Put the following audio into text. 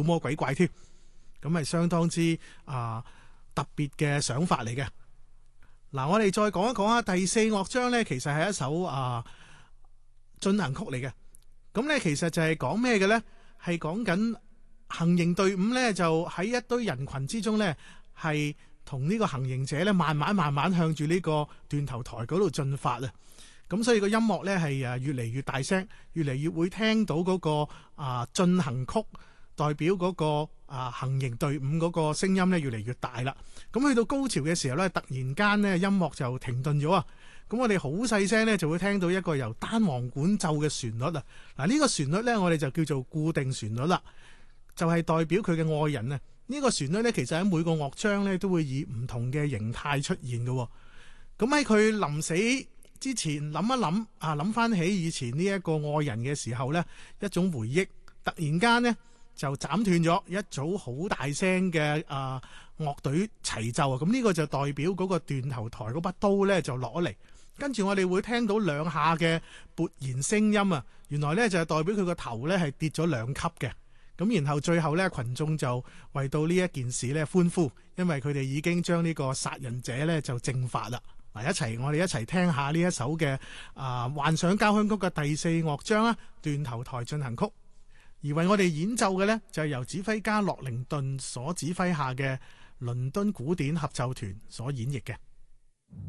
魔鬼怪添。咁係相當之特別嘅想法嚟嘅。嗱，我哋再講一講啊，第四樂章呢，其實係一首進行曲嚟嘅。咁呢，其實就係講咩嘅呢？係講緊行刑隊伍呢，就喺一堆人群之中呢，係同呢個行刑者呢，慢慢向住呢個斷頭台嗰度進發啊！咁所以個音樂呢，係越嚟越大聲，越嚟越會聽到嗰個進行曲代表嗰個行刑隊伍嗰個聲音呢，越嚟越大啦。咁去到高潮嘅時候呢，突然間呢，音樂就停頓咗啊！咁我哋好細聲呢，就會聽到一個由單簧管奏嘅旋律啊！嗱，呢個旋律呢，我哋就叫做固定旋律啦，就係代表佢嘅愛人啊！呢個旋律呢，其實喺每個樂章呢，都會以唔同嘅形態出現嘅。咁喺佢臨死之前諗一諗諗翻起以前呢一個愛人嘅時候呢，一種回憶，突然間呢，就斬斷咗一組好大聲嘅樂隊齊奏啊！咁呢個就代表嗰個斷頭台嗰把刀呢，就落咗嚟。跟住我哋會聽到兩下嘅勃然聲音啊！原來呢，就係代表佢個頭呢係跌咗2級嘅。咁然後最後呢，群眾就為到呢一件事呢歡呼，因為佢哋已經將呢個殺人者呢就正法啦。嗱，我哋一齊聽下呢一首嘅幻想交響曲嘅第4樂章啊，斷頭台進行曲。而為我哋演奏嘅呢，就係由指揮家洛靈頓所指揮下嘅倫敦古典合奏團所演繹嘅。